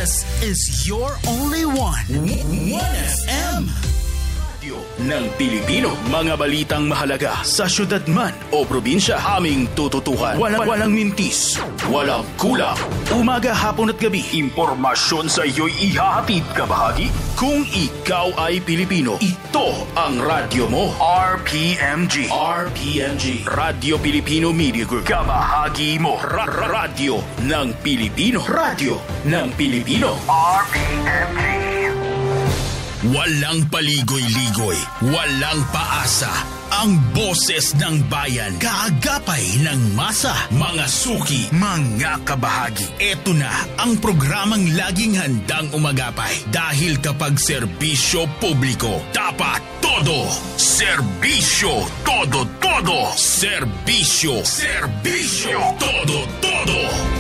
This is your only one. 1FM. Ng Pilipino, mga balitang mahalaga sa syudad man o probinsya, aming tututukan. Walang mintis, walang kulang. Umaga, hapon at gabi, impormasyon sa iyo'y ihahatid kabahagi. Kung ikaw ay Pilipino, ito ang radyo mo. RPMG. Radio Filipino Media Group. Kabahagi mo. Radyo ng Pilipino. Radyo ng Pilipino. RPMG. Walang paligoy-ligoy, walang paasa. Ang boses ng bayan, kaagapay ng masa, mga suki, mga kabahagi. Ito na ang programang laging handang umagapay. Dahil kapag serbisyo publiko, dapat todo. Serbisyo, todo. Serbisyo, todo.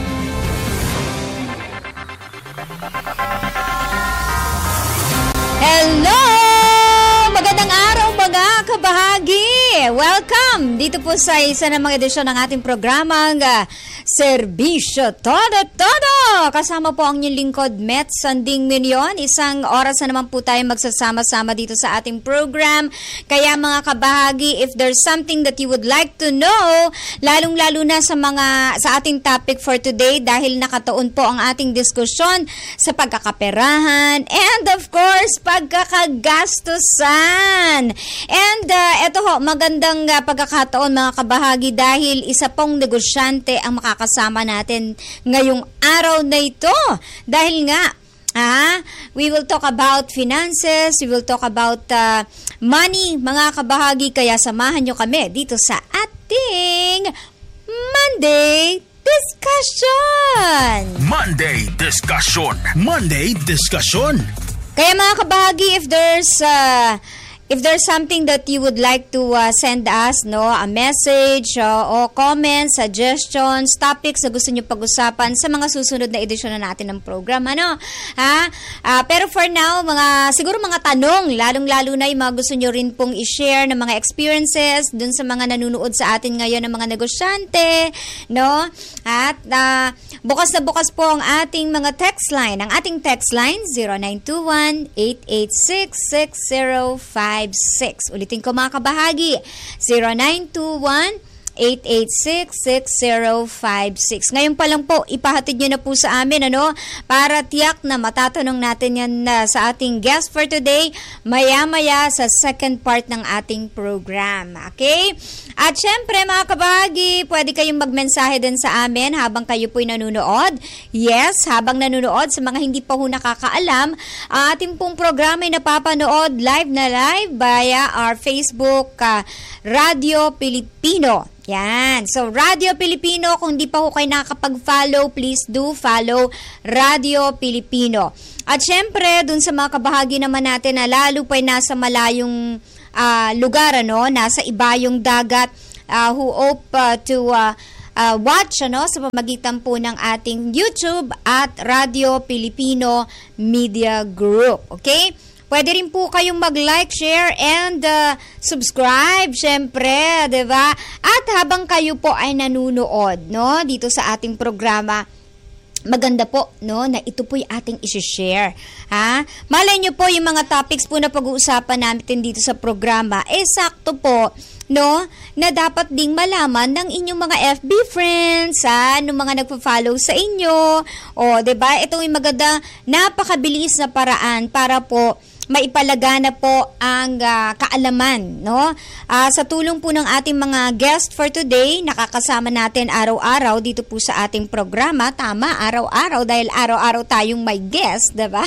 Hello! Magandang araw mga kabahagi! Welcome dito po sa isa ng mga edisyon ng ating programang Serbisyo Todo. Kasama po ang inyong lingkod, Met Sanding Minion. Isang oras na naman po tayo magsasama-sama dito sa ating program. Kaya mga kabahagi, if there's something that you would like to know, lalong-lalo na sa ating topic for today, dahil nakatuon po ang ating diskusyon sa pagkakaperahan and of course, pagkakagastusan. And eto ho, magandang pagkakataon mga kabahagi dahil isa pong negosyante ang makakasama natin ngayong araw na ito. Dahil nga, we will talk about finances, we will talk about money mga kabahagi. Kaya samahan nyo kami dito sa ating Monday Discussion. Kaya mga kabahagi, if there's something that you would like to send us, a message o comments, suggestions, topics na gusto nyo pag-usapan sa mga susunod na edisyon na natin ng program, pero for now, siguro mga tanong, lalong-lalo na yung mga gusto nyo rin pong i-share ng mga experiences dun sa mga nanunood sa atin ngayon ng mga negosyante, At bukas na bukas po ang ating mga text line. Ang ating text line, 0921-886-6056. Ulitin ko mga kabahagi, 0921-886-6056. Ngayon pa lang po, ipahatid nyo na po sa amin, para tiyak na matatanong natin yan sa ating guest for today, maya-maya sa second part ng ating program. Okay? At syempre mga kabahagi, pwede kayong magmensahe din sa amin habang kayo po'y nanonood. Yes, habang nanonood, sa mga hindi pa ho nakakaalam, ating pong programa ay napapanood live via our Facebook, Radio Filipino. Yan. So, Radio Filipino, kung di pa ho kayo nakakapag-follow, please do follow Radio Filipino. At syempre, dun sa mga kabahagi naman natin na lalo pa'y nasa malayong lugar, nasa ibayong dagat, who hope to watch sa pamamagitan po ng ating YouTube at Radio Filipino Media Group. Okay? Pwede rin po kayong mag-like, share, and subscribe, syempre, diba? At habang kayo po ay nanunood, dito sa ating programa, maganda po, na ito po yung ating isi-share. Malay nyo po yung mga topics po na pag-uusapan natin dito sa programa, sakto po, na dapat ding malaman ng inyong mga FB friends, ng mga nagpo-follow sa inyo. O, diba? Ito yung maganda, napakabilis na paraan para po maipalagana po ang kaalaman, sa tulong po ng ating mga guest for today, nakakasama natin araw-araw dito po sa ating programa. Tama, araw-araw dahil araw-araw tayong may guest, diba?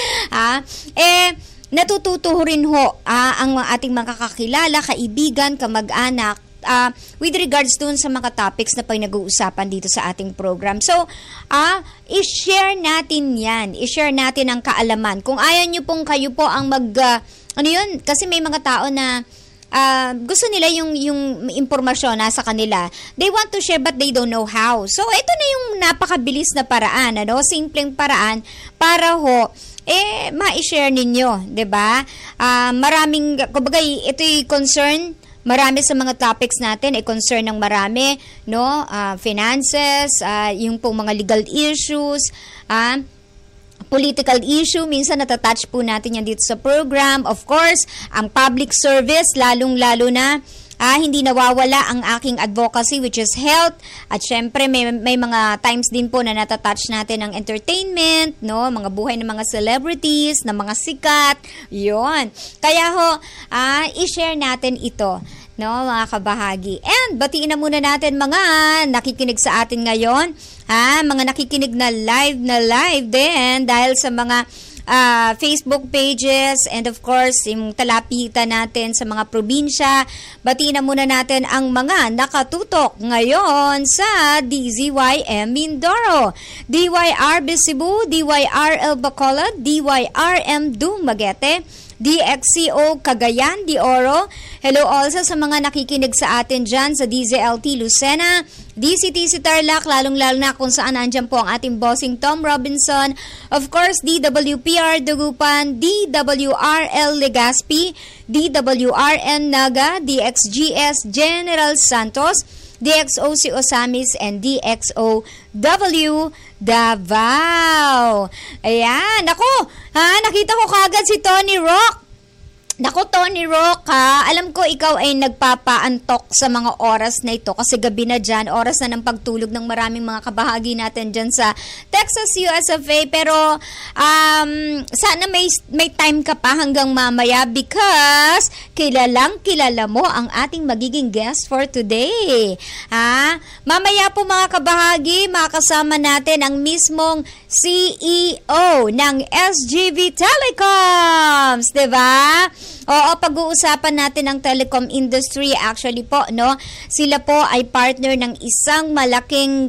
Natututo rin ho ang ating mga kakilala, kaibigan, kamag-anak, with regards dun sa mga topics na pinag-uusapan dito sa ating program. So, i-share natin yan. I-share natin ang kaalaman. Kung ayaw nyo pong kayo po ang kasi may mga tao na gusto nila yung impormasyon nasa kanila. They want to share but they don't know how. So, ito na yung napakabilis na paraan, simpleng paraan para ho ma-share ninyo, 'di ba? Maraming kumbaga ito'y concern. Marami sa mga topics natin ay concern ng marami, finances, yung pong mga legal issues, political issue, minsan natatouch po natin yan dito sa program. Of course, ang public service, lalong-lalo na, hindi nawawala ang aking advocacy, which is health. At syempre, may mga times din po na natatouch natin ang entertainment, no? Mga buhay ng mga celebrities, ng mga sikat, yon. Kaya ho, i-share natin ito, no, mga kabahagi. And batiin na muna natin mga nakikinig sa atin ngayon, mga nakikinig na live din dahil sa mga Facebook pages and of course yung talapitan natin sa mga probinsya. Batiin na muna natin ang mga nakatutok ngayon sa DZYM Mindoro, DYRB Cebu, DYRL Bacolod, DYRM Dumaguete, DXCO Cagayan de Oro. Hello also sa mga nakikinig sa atin dyan sa DZLT Lucena, DCTC Tarlac, lalong-lalo na kung saan nandyan po ang ating bossing Tom Robinson. Of course, DWPR Dagupan, DWRL Legazpi, DWRN Naga, DXGS General Santos, DXOC Osamis, and DXOW Davao. Ayan, ako, nakita ko kagad si Tony Rock. Naku, Tony Rock, alam ko ikaw ay nagpapaantok sa mga oras na ito kasi gabi na dyan, oras na ng pagtulog ng maraming mga kabahagi natin dyan sa Texas, USFA. Pero sana may time ka pa hanggang mamaya because kilala mo ang ating magiging guest for today. Mamaya po mga kabahagi, makasama natin ang mismong CEO ng SGV Telecoms, diba? Oo, pag-uusapan natin ang telecom industry. Actually po, no, sila po ay partner ng isang malaking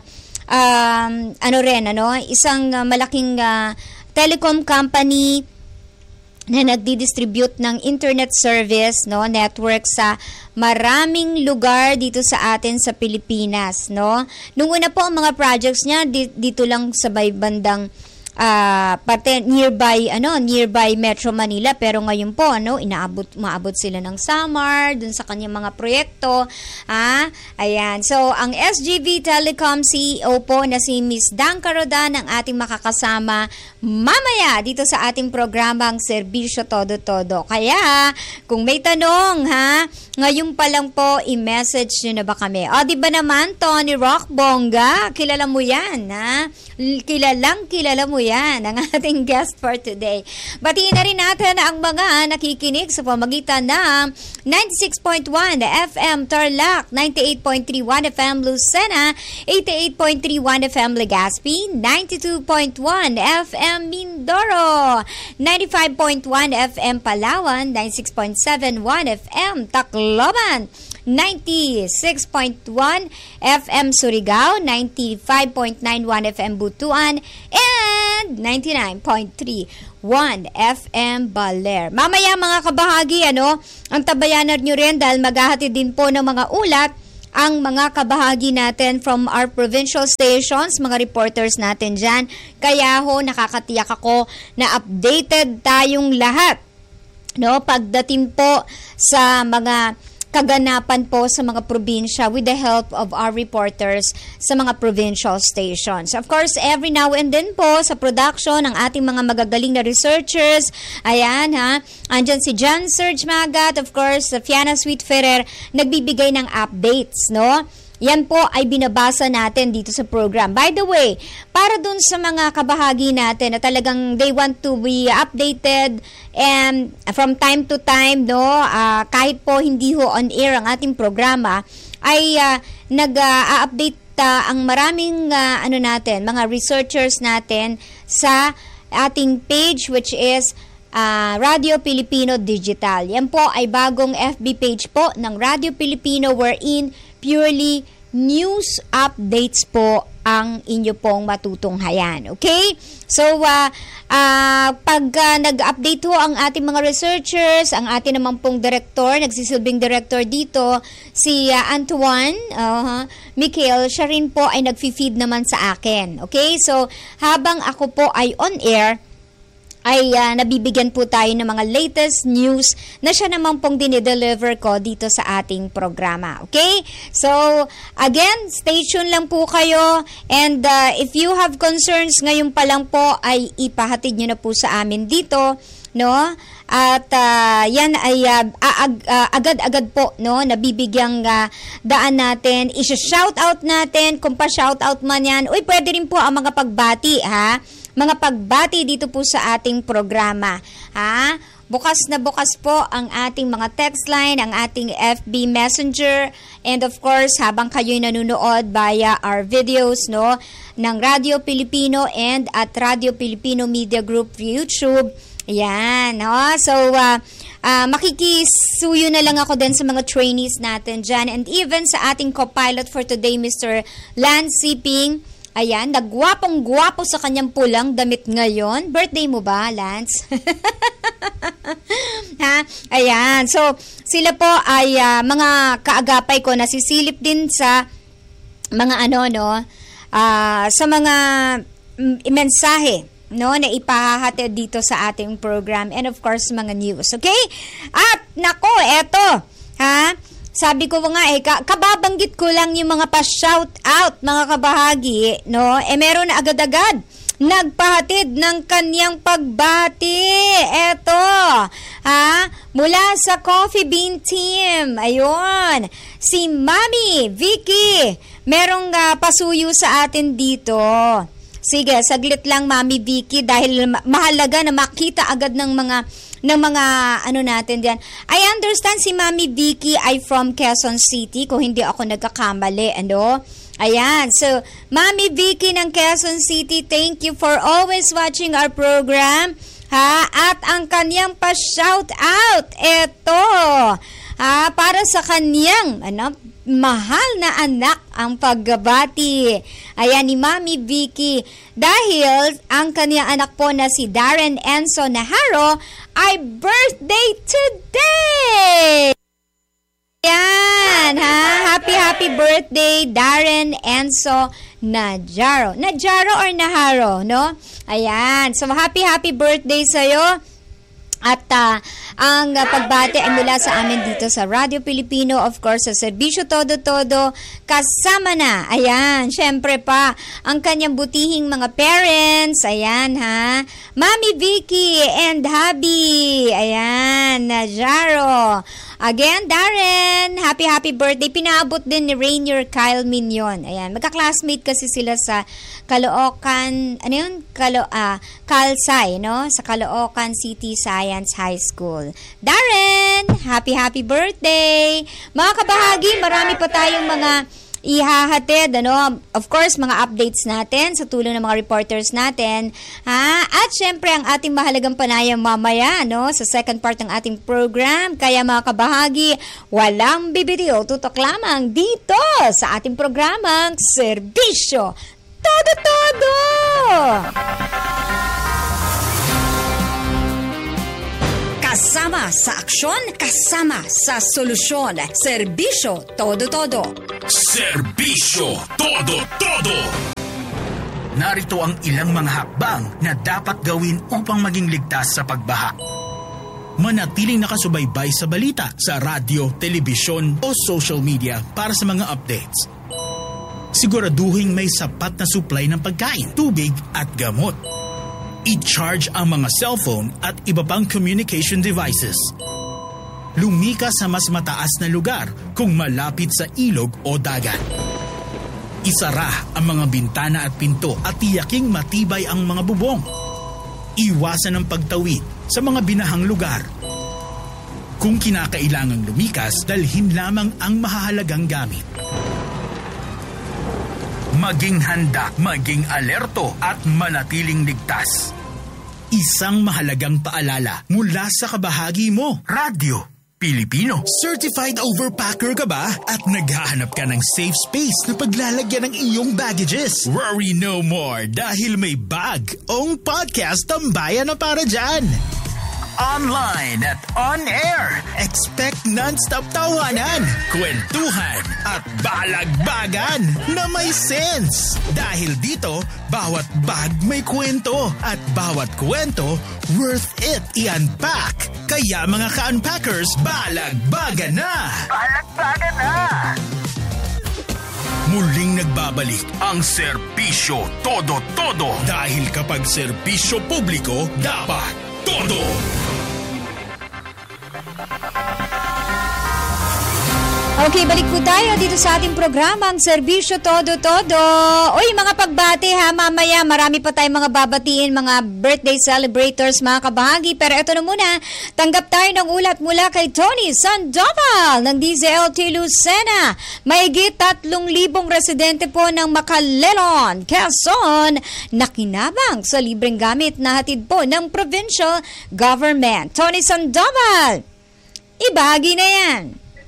isang malaking telecom company na nagdi-distribute ng internet service, no, network sa maraming lugar dito sa atin sa Pilipinas, no. Nung una po ang mga projects niya dito lang sa bandang parte nearby Metro Manila, pero ngayon po umaabot sila ng Samar dun sa kanyang mga proyekto. Ayan. So ang SGV Telecom CEO po na si Miss Dan Carodan ang ating makakasama mamaya dito sa ating programang Serbisyo Todo-Todo. Kaya kung may tanong ngayon pa lang po i-message nyo na ba kami? Di ba naman Tony Rock Bongga? Kilala mo yan, kilala mo yan, ang ating guest for today. Batiin na rin natin ang mga nakikinig sa pamagitan ng 96.1 FM Tarlac, 98.31 FM Lucena, 88.31 FM Legazpi, 92.1 FM Mindoro, 95.1 FM Palawan, 96.71 FM Tacloban, 96.1 FM Surigao, 95.91 FM Butuan, and 99.31 FM Baler. Mamaya mga kabahagi, ang tabayanan nyo rin dahil maghahatid din po ng mga ulat ang mga kabahagi natin from our provincial stations, mga reporters natin dyan. Kaya nakakatiyak ako na updated tayong lahat, no, pagdating po sa mga kaganapan po sa mga probinsya with the help of our reporters sa mga provincial stations. Of course, every now and then po sa production ng ating mga magagaling na researchers, ayan andyan si John Serge Magat, of course, Fiana Sweet Ferrer, nagbibigay ng updates, no? Yan po ay binabasa natin dito sa program. By the way, para dun sa mga kabahagi natin na talagang they want to be updated and from time to time, no, kahit po hindi on air ang ating programa, ay nag-update ang maraming mga researchers natin sa ating page, which is Radio Pilipino Digital. Yan po ay bagong FB page po ng Radio Pilipino wherein purely news updates po ang inyo pong matutunghayan. Okay? So, pag nag-update ho ang ating mga researchers, ang ating naman pong director, nagsisilbing director dito, si Antoine Michael, siya rin po ay nag-feed naman sa akin. Okay? So, habang ako po ay on air, ay nabibigyan po tayo ng mga latest news na siya naman pong dinideliver ko dito sa ating programa. Okay? So, again, stay tuned lang po kayo, and if you have concerns ngayon pa lang po ay ipahatid nyo na po sa amin dito, no? At yan ay agad-agad po, no, nabibigyang daan natin, i-shout out natin, kung pa-shout out man yan, pwede rin po ang mga pagbati, ha? Mga pagbati dito po sa ating programa, ha? Bukas na bukas po ang ating mga text line, ang ating FB Messenger, and of course, habang kayo'y nanonood via our videos, no, ng Radio Pilipino and at Radio Filipino Media Group YouTube. Ayan, no? So, makikisuyo na lang ako din sa mga trainees natin dyan, and even sa ating co-pilot for today, Mr. Lance Siping. Ayan, nagwapong-gwapo sa kanyang pulang damit ngayon. Birthday mo ba, Lance? Ha? Ayan, so sila po ay mga kaagapay ko, nasisilip din sa mga sa mga mensahe, no, na ipahahatid dito sa ating program, and of course mga news. Okay? At nako, eto, ha? Sabi ko nga kababanggit ko lang yung mga pa-shout out, mga kabahagi, no? Meron na agad-agad nagpahatid ng kanyang pagbati. Eto, ha? Mula sa Coffee Bean Team. Ayun, si Mami Vicky. Merong pasuyo sa atin dito. Sige, saglit lang, Mami Vicky, dahil mahalaga na makita agad ng mga natin diyan. I understand si Mami Vicky ay from Quezon City, kung hindi ako nagkakamali, ano? Ayan, so Mami Vicky ng Quezon City, thank you for always watching our program, ha? At ang kanyang pa-shout out, eto, ha, para sa kanyang, mahal na anak ang pagbabati. Ayan, ni Mami Vicky. Dahil ang kanyang anak po na si Darren Enzo Naharo ay birthday today! Ayan, ha? Happy birthday, Darren Enzo Najaro. Najaro or Naharo, no? Ayan, so happy birthday sa'yo. At ang pagbati ay mula sa amin dito sa Radio Pilipino, of course, sa Serbisyo Todo-Todo, kasama na, ayan, syempre pa, ang kanyang butihing mga parents, ayan, ha, Mami Vicky and Habi, ayan, Najaro. Again, Darren, happy birthday. Pinaabot din ni Rainier Kyle Mignon. Ayan, magka-classmate kasi sila sa Caloocan, Calsay, no? Sa Caloocan City Science High School. Darren, happy birthday. Mga kabahagi, marami pa tayong mga ihahatid, of course, mga updates natin sa tulong ng mga reporters natin, ha? At syempre, ang ating mahalagang panayam mamaya, sa second part ng ating program. Kaya mga kabahagi, walang bibitiw, tutok lamang dito sa ating programang Serbisyo Todo-Todo! Kasama sa aksyon, kasama sa solusyon. Serbisyo Todo-Todo. Serbisyo Todo-Todo. Narito ang ilang mga hakbang na dapat gawin upang maging ligtas sa pagbaha. Manatiling nakasubaybay sa balita sa radyo, telebisyon o social media para sa mga updates. Siguraduhin may sapat na supply ng pagkain, tubig at gamot. I-charge ang mga cellphone at iba pang communication devices. Lumikas sa mas mataas na lugar kung malapit sa ilog o dagat. Isara ang mga bintana at pinto at tiyaking matibay ang mga bubong. Iwasan ang pagtawid sa mga binahang lugar. Kung kinakailangang lumikas, dalhin lamang ang mahahalagang gamit. Maging handa, maging alerto at manatiling ligtas. Isang mahalagang paalala mula sa kabahagi mo, Radyo Pilipino. Certified overpacker ka ba? At naghahanap ka ng safe space na paglalagyan ng iyong baggages? Worry no more dahil may bag-ong podcast tambayan na para dyan. online at on-air. Expect non-stop tawanan, kwentuhan, at balagbagan na may sense. Dahil dito, bawat bag may kwento at bawat kwento worth it i-unpack. Kaya mga ka-unpackers, balagbagan na! Balagbagan na! Muling nagbabalik ang serbisyo todo-todo. Dahil kapag serbisyo publiko, dapat todo! Okay, balik po tayo dito sa ating programang Serbisyo Todo-Todo. Uy, mga pagbati ha, mamaya marami pa tayong mga babatiin, mga birthday celebrators, mga kabahagi. Pero ito na muna, tanggap tayo ng ulat mula kay Tony Sandoval ng DZLT Lucena. Mahigit 3,000 residente po ng Macalelon, Quezon, nakinabang sa libreng gamit na hatid po ng provincial government. Tony Sandoval, ibahagi na yan.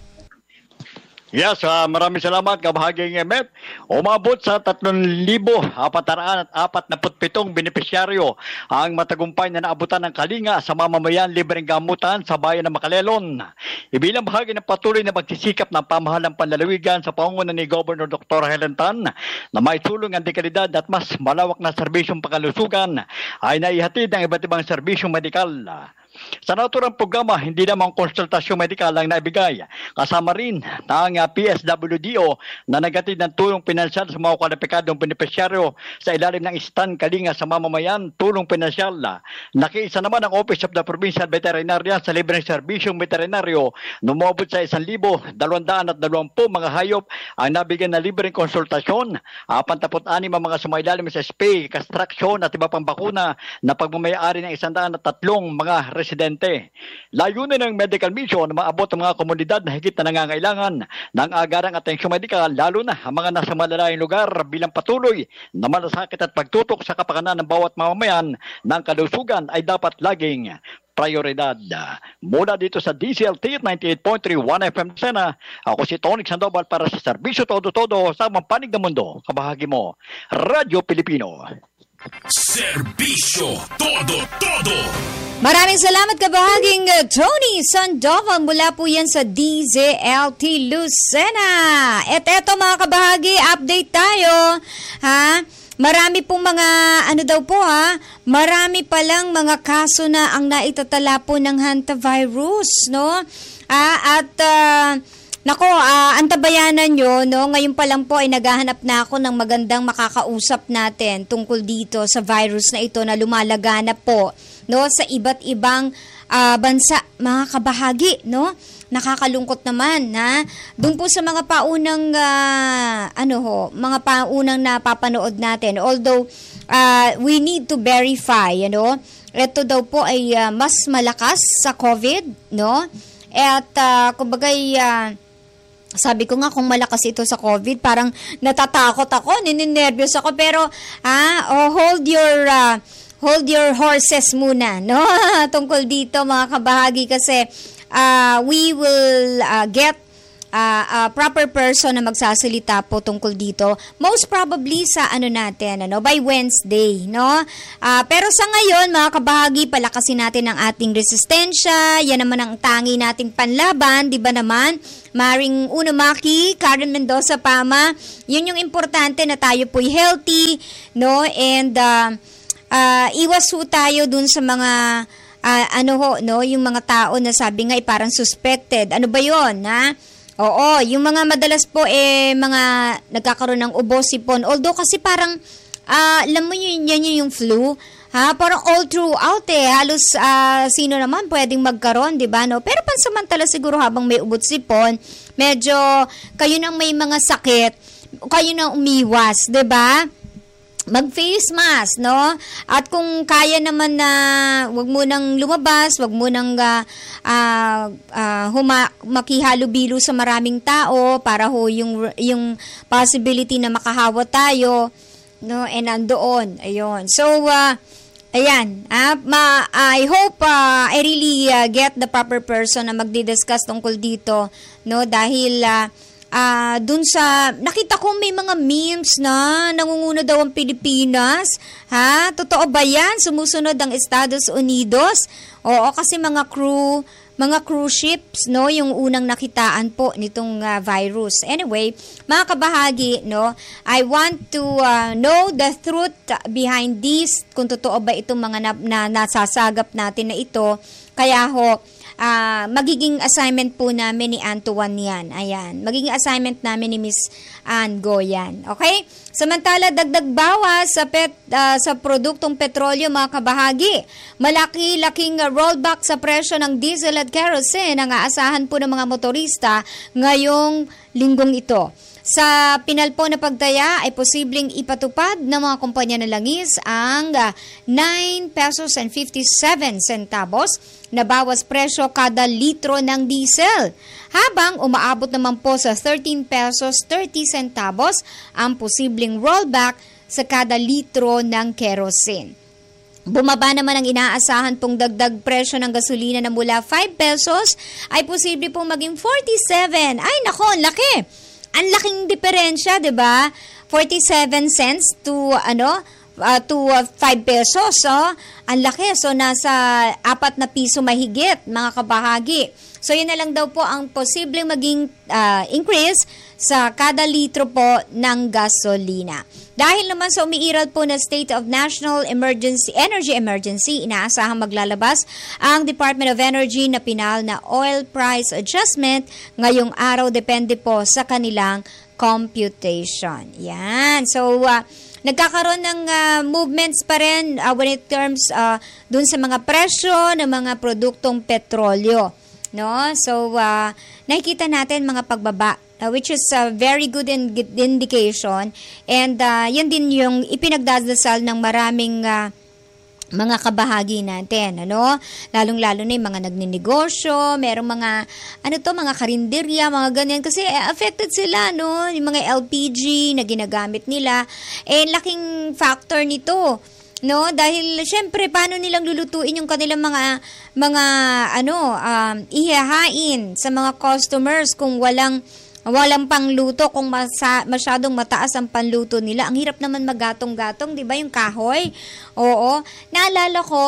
Yes, maraming salamat kabahaging Emet. Umabot sa 3,447 benepisyaryo ang matagumpay na naabutan ng kalinga sa mamamayan libreng gamutan sa bayan ng Macalelon. Ibilang bahagi ng patuloy na pagsisikap ng pamahalang panlalawigan sa pangunguna ni Governor Dr. Helen Tan na may tulong ang dekalidad at mas malawak na serbisyong pangkalusugan ay naihatid ng iba't ibang serbisyong medikal. Sa naturang programa, hindi namang konsultasyon medikal ang naibigay. Kasama rin ang PSWDO na nagatid ng tulong pinansyal sa mga kwalipikadong benepisyaryo sa ilalim ng Istan Kalinga sa mamamayan, tulong pinansyal. Nakiisa naman ang Office of the Provincial Veterinarian sa libreng serbisyong veterinaryo na umabot sa 1,220 mga hayop ang nabigyan na libreng konsultasyon. 46 ang mga sumailalim sa spay, kastraksyon at iba pang bakuna na pagmamayari ng 103 mga residente. Layunin ng medical mission na maabot ang mga komunidad na higit na nangangailangan ng agarang atensyon medikal, lalo na ang mga nasa malalayong lugar bilang patuloy na malasakit at pagtutok sa kapakanan ng bawat mamamayan ng kalusugan ay dapat laging prioridad. Mula dito sa DZLT 98.31 FM Sena, ako si Tony Sandoval para sa Serbisyo Todo-Todo sa Panig ng Mundo. Kabahagi mo, Radyo Pilipino. Serbisyo Todo-Todo. Maraming salamat kabahaging Tony Sandoval, mula po yan sa DZLT Lucena. At eto mga kabahagi, update tayo. Ha? Marami pong mga, marami palang mga kaso na ang naitatala po ng hantavirus, no? Antabayanan nyo, no? Ngayon pa lang po ay naghahanap na ako ng magandang makakausap natin tungkol dito sa virus na ito na lumalaganap po, no, sa iba't ibang bansa, mga kabahagi, no? Nakakalungkot naman na doon po sa mga paunang mga paunang napapanood natin. Although we need to verify, ito daw po ay mas malakas sa COVID, no? At sabi ko nga, kung malakas ito sa COVID, parang natatakot ako, nininervyos ako, pero hold your horses muna, no? Tungkol dito mga kabahagi, kasi we will get a proper person na magsasalita po tungkol dito. Most probably sa by Wednesday, no? Pero sa ngayon, mga kabahagi, palakasin natin ang ating resistensya. Yan naman ang tangi nating panlaban, di ba naman? Maring Unumaki, Karen Mendoza Pama, yun yung importante na tayo po'y healthy, no? And iwas ho tayo dun sa mga yung mga tao na sabi nga parang suspected. Ano ba yun, ha? Oo, yung mga madalas po mga nagkakaroon ng ubo, sipon. Although kasi parang alam mo yun, yan yung flu. Ha, parang all throughout halos sino naman pwedeng magkaroon, 'di ba, no? Pero pansamantala siguro habang may ubot, sipon, medyo kayo nang may mga sakit, kayo nang umiwas, 'di ba? Mag-face mask, no? At kung kaya naman na wag mo nang lumabas, wag mo nang makihalubilo sa maraming tao para ho yung possibility na makahawa tayo, no? And nandoon, ayun. So ayan, I hope I really get the proper person na magdi-discuss tungkol dito, no? Dahil dun sa, nakita ko may mga memes na nangunguna daw ang Pilipinas. Ha? Totoo ba yan? Sumusunod ang Estados Unidos? Oo, kasi mga cruise ships, no, yung unang nakitaan po nitong virus. Anyway, mga kabahagi, no, I want to know the truth behind this, kung totoo ba itong mga nasasagap natin na ito. Kaya ho, magiging assignment po namin ni Antoine yan. Ayan, magiging assignment namin ni Miss Ann Goyan. Okay? Samantala, dagdag bawas sa produktong petrolyo, mga kabahagi. Malaki-laking rollback sa presyo ng diesel at kerosene ang aasahan po ng mga motorista ngayong linggong ito. Sa pinalpo na pagtaya ay posibleng ipatupad ng mga kumpanya ng langis ang 9 pesos and 57 centavos na bawas presyo kada litro ng diesel. Habang umaabot naman po sa 13 pesos 30 centavos ang posibleng rollback sa kada litro ng kerosene. Bumaba naman ang inaasahan pong dagdag presyo ng gasolina na mula 5 pesos ay posible pong maging 47. Ay nako, laki! Ang laking diferensya, 'di ba? 47 cents to 5 pesos, ang laki. So nasa 4 na piso mahigit, mga kabahagi. So yun na lang daw po ang posibleng maging increase sa kada litro po ng gasolina. Dahil naman sa umiiral po na state of national energy emergency, inaasahang maglalabas ang Department of Energy na pinal na oil price adjustment ngayong araw, depende po sa kanilang computation. Yan. So, nagkakaroon ng movements pa rin when it comes dun sa mga presyo ng mga produktong petrolyo. No? So, nakikita natin mga pagbaba, which is a very good indication. And yan din yung ipinagdadasal ng maraming mga kabahagi natin, ano? Lalong-lalo na yung mga nagninegosyo, merong mga, mga karinderya, mga ganyan. Kasi affected sila, no? Yung mga LPG na ginagamit nila. Laking factor nito, no? Dahil, syempre, paano nilang lulutuin yung kanilang mga ihahain sa mga customers kung walang pangluto, kung masyadong mataas ang panluto nila. Ang hirap naman maggatong-gatong, di ba, yung kahoy? Oo. Naalala ko,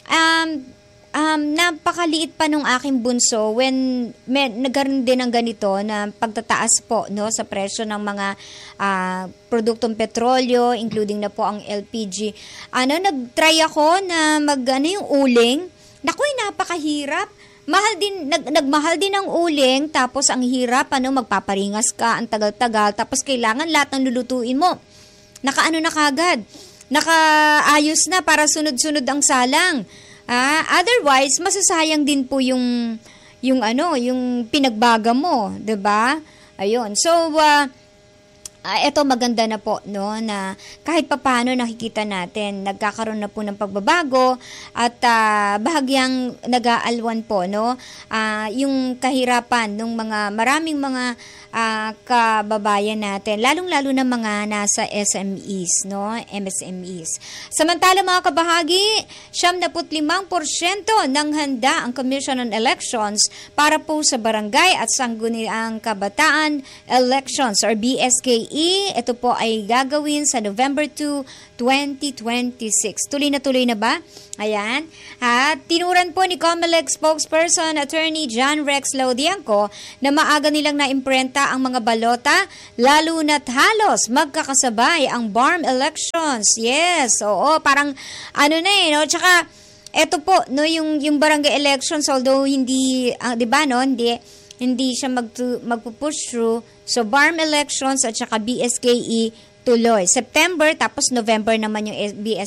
napakaliit pa nung aking bunso when nagkaroon din ng ganito na pagtataas po, no, sa presyo ng mga produktong petrolyo, including na po ang LPG. Nag-try ako na yung uling. Naku, napakahirap. Nagmahal din ang uling, tapos ang hirap, magpaparingas ka, ang tagal-tagal, tapos kailangan lahat ng lulutuin mo. Na kagad. Nakaayos na para sunod-sunod ang salang. Otherwise, masasayang din po yung pinagbaga mo, 'di ba? Ayun. So, eto maganda na po, no, na kahit papaano nakikita natin nagkakaroon na po ng pagbabago at bahagyang nag-aalwan po, no, yung kahirapan ng maraming mga kababayan natin, lalong-lalo na mga nasa SMEs, no, MSMEs. Samantala, mga kabahagi, 75% ng handa ang Commission on Elections para po sa barangay at sangguniang kabataan elections or BSKE. Ito po ay gagawin sa November 2, 2026. Tuloy na ba? Ayan. At tinuran po ni COMELEC spokesperson Attorney John Rex Laudianco na maaga nilang naimprenta ang mga balota, lalo na't halos magkakasabay ang BARM elections. Yes, oo, parang no? Tsaka eto po, no, yung barangay elections, although hindi, 'di ba, no, hindi siya magpupush through. So BARM elections at saka BSKE tuloy. September, tapos November naman yung